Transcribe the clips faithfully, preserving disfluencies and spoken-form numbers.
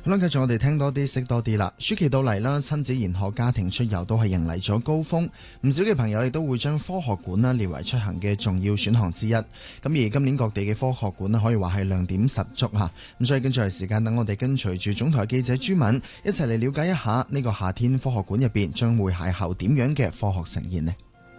好啦，繼續我哋聽多啲，識多啲啦。暑期到嚟啦，親子研學家庭出遊都係迎嚟咗高峰，唔少嘅朋友亦都會將科學館啦列為出行嘅重要選項之一。咁而今年各地嘅科學館可以話係亮點十足嚇。咁所以跟住嚟時間，等我哋跟隨住總台記者朱敏一齊嚟了解一下呢個夏天科學館入邊將會邂逅點樣嘅科學盛宴呢？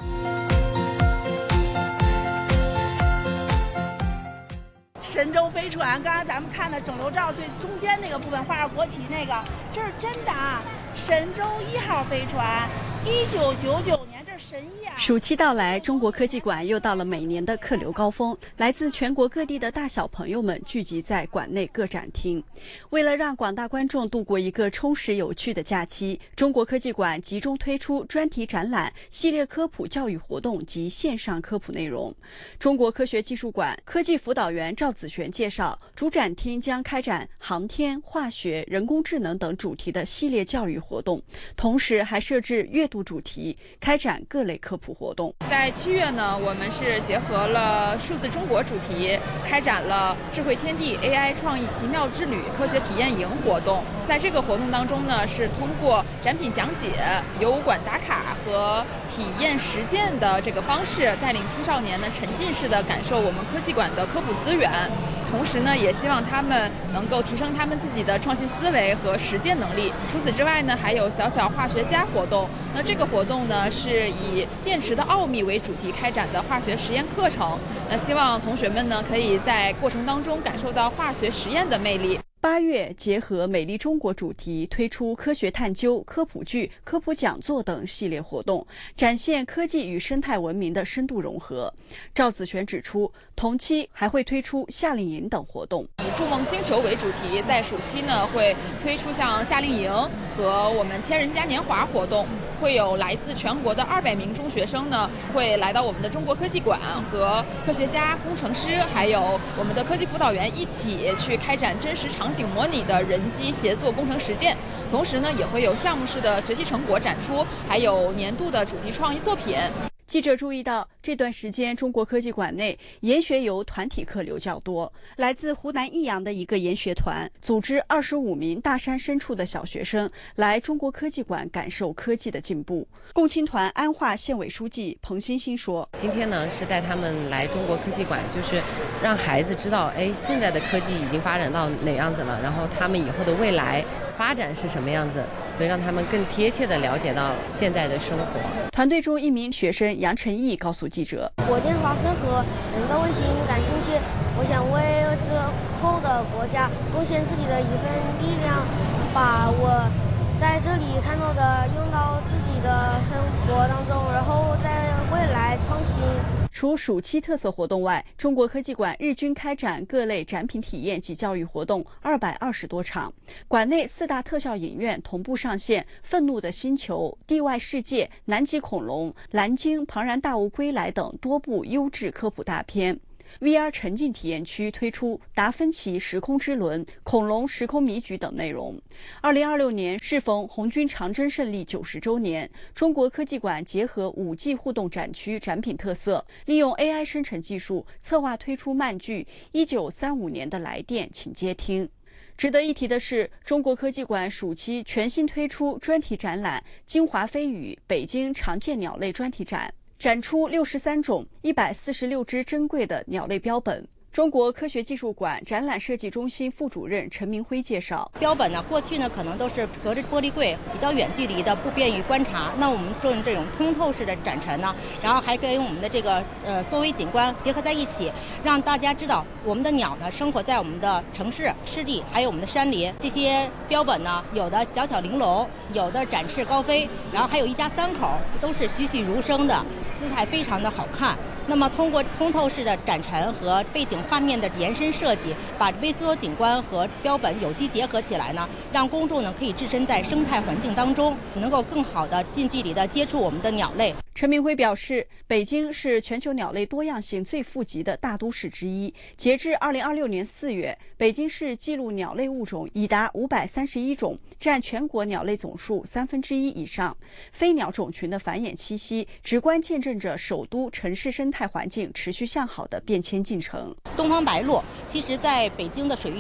神舟飛船，剛才咱們看的整流罩最中間那個部分畫上國旗那個，這是真的啊！神舟一號飛船，一九九九年，這是神意啊！ 暑期到來，中國科技館又到了每年的客流高峰，來自全國各地的大小朋友們聚集在館內各展廳。為了讓廣大觀眾度過一個充實有趣的假期，中國科技館集中推出專題展覽、系列科普教育活動及線上科普內容。中國科學技術館科技輔導員趙子璇介紹，主展廳將開展航天、化學、人工智能等主題的系列教育活動，同時還設置閱讀主題，開展各類科普活動。 在七月呢，我們是結合了數字中國主題，開展了智慧天地 A I 創意奇妙之旅科學體驗營活動。在這個活動當中呢，是通過展品講解、遊館打卡和體驗實踐的這個方式，帶領青少年呢沉浸式的感受我們科技館的科普資源。同時呢，也希望他們能夠提升他們自己的創新思維和實踐能力。除此之外呢，還有小小化學家活動。那這個活動呢，是以電池的奧秘為主題開展的化學實驗課程。那希望同學們呢，可以在過程當中感受到化學實驗的魅力。 八月，結合美麗中國主題，推出科學探究、科普劇、科普講座等系列活動，展現科技與生態文明的深度融合。趙子璇指出，同期還會推出夏令營等活動， 以築夢星球為主題，在暑期呢會推出像夏令營和我們千人嘉年華活動，會有來自全國的二百名中學生呢會來到我們的中國科技館，和科學家、工程師還有我們的科技輔導員一起去開展真實場景模擬的人機協作工程實踐。同時呢，也會有項目式的學習成果展出，還有年度的主題創意作品。 記者注意到，這段時間中國科技館內研學遊團體客流較多。來自湖南益陽的一個研學團，組織二十五名大山深處的小學生來中國科技館感受科技的進步。共青團安化縣委書記彭欣欣說：“ 今天呢是帶他們來中國科技館，就是讓孩子知道，哎，現在的科技已經發展到哪樣子了，然後他們以後的未來發展是什麼樣子，所以讓他們更貼切地了解到現在的生活。” 團隊中一名學生楊晨毅告訴記者：“ 火箭發射和人造衛星感興趣，我想為之後的國家貢獻自己的一份力量，把我在這裡看到的用到自己的生活當中，然後在未來創新。” 除暑期特色活動外，中國科技館日均開展各類展品體驗及教育活動二百二十多場。館內四大特效影院同步上線《憤怒的星球》《地外世界》《南極恐龍》《藍鯨龐然大物歸來》等多部優質科普大片。V R 沉浸體驗區推出達芬奇時空之輪、恐龍時空謎局等內容。二零二六年適逢紅軍長征勝利九十周年，中國科技館結合五 G 互動展區展品特色，利用 A I 生成技術策劃推出漫劇《一九三五年的來電請接聽》。值得一提的是，中國科技館暑期全新推出專題展覽《京華飛羽北京常見鳥類專題展》。展出六十三種、一百四十六隻珍貴的鳥類標本。中國科學技術館展覽設計中心副主任陳明輝介紹， 標本呢，過去呢可能都是隔着玻璃櫃，比較遠距離的，不便於觀察。那我們用這種通透式的展陳呢，然後還可以用我們的這個呃縮微景觀結合在一起，讓大家知道我們的鳥呢生活在我們的城市、濕地，還有我們的山林。這些標本呢，有的小巧玲瓏，有的展翅高飛，然後還有一家三口，都是栩栩如生的，姿態非常的好看。那麼通過通透式的展陳和背景畫面的延伸設計，把微縮景觀和標本有機結合起來呢，讓公眾呢可以置身在生態環境當中，能夠更好的近距離的接觸我們的鳥類。 陳明輝表示，北京是全球鳥類多樣性最富集的大都市之一。截至二零二六年四月，北京市記錄鳥類物種已達五百三十一種，佔全國鳥類總數三分之一以上。飛鳥種群的繁衍棲息，直觀見證着首都城市生態環境持續向好的變遷進程。 東方白鷺，其實在北京的水域